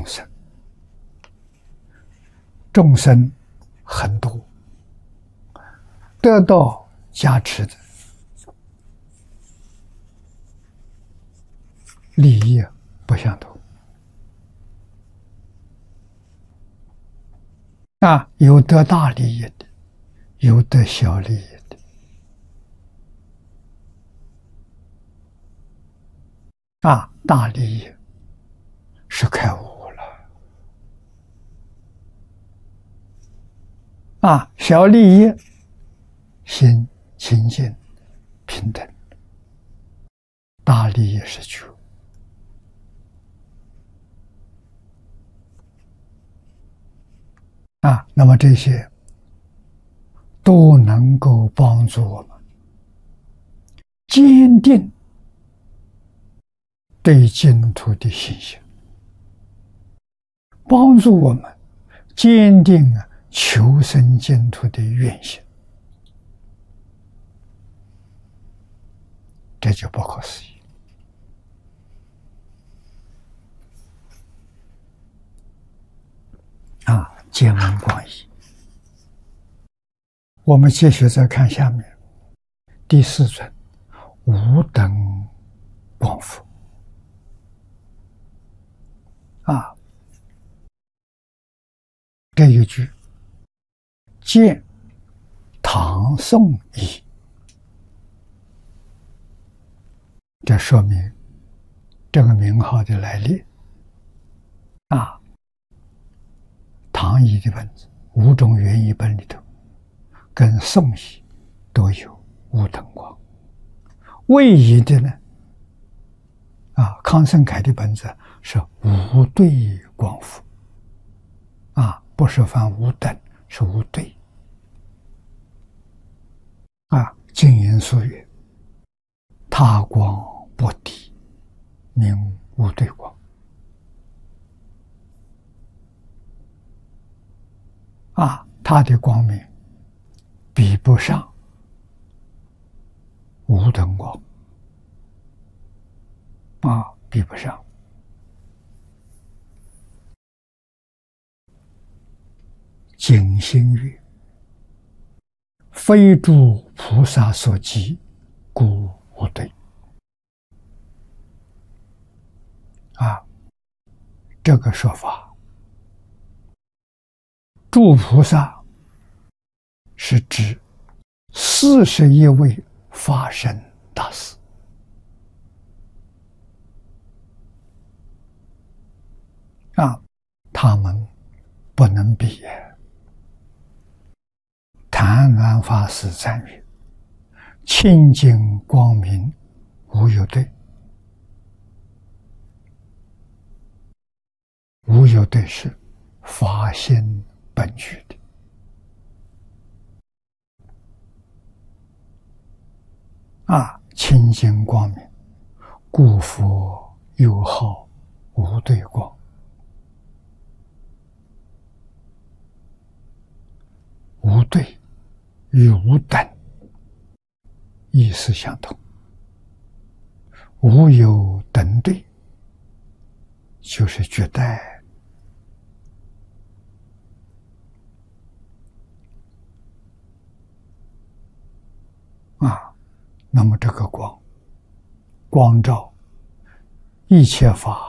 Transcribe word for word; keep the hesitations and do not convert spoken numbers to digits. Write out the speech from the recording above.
生，众生很多，得到加持的利益不相同。啊，有得大利益的，有得小利益的。啊，大利益是开悟了。啊，小利益心清净平等，大利益是觉。啊，那么这些都能够帮助我们坚定对净土的信心，帮助我们坚定啊求生净土的愿心，这就不可思议。啊，见闻广义。我们继续再看下面第四尊无等光佛。啊，这一句见唐宋义，这说明这个名号的来历。啊，唐义的本子五种原译本里头跟宋义都有无等光，魏译的呢，啊，康生凯的本子是无对光佛。啊，不是翻无等，是无对。啊，净言书曰：他光不敌，名无对光。啊，他的光明比不上无等光。啊，比不上。景心曰：非诸菩萨所及，故无对。啊，这个说法，诸菩萨是指四十一位法身大士。啊，他们不能比。谭安法师赞誉：清净光明无有对。无有对是法性本具的。啊，清净光明，故佛又号无对光。无对与无等意思相同，无有等对就是绝代。啊，那么这个光光照一切法